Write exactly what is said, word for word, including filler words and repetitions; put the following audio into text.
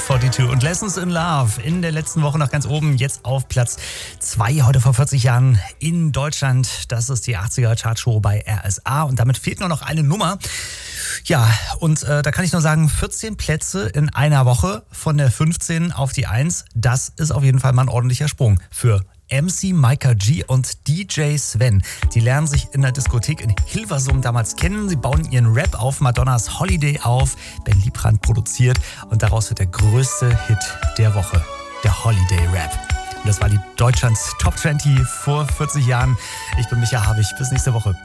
zweiundvierzig und Lessons in Love in der letzten Woche noch ganz oben, jetzt auf Platz zwei, heute vor vierzig Jahren in Deutschland. Das ist die achtziger-Chartshow bei R S A und damit fehlt nur noch eine Nummer. Ja, und äh, da kann ich nur sagen, vierzehn Plätze in einer Woche von der fünfzehn auf die eins. Das ist auf jeden Fall mal ein ordentlicher Sprung für M C Micah G und D J Sven. Die lernen sich in der Diskothek in Hilversum damals kennen. Sie bauen ihren Rap auf Madonnas Holiday auf. Ben Liebrandt produziert und daraus wird der größte Hit der Woche, der Holiday Rap. Und das war die Deutschlands Top zwanzig vor vierzig Jahren. Ich bin Micha Habich. Bis nächste Woche.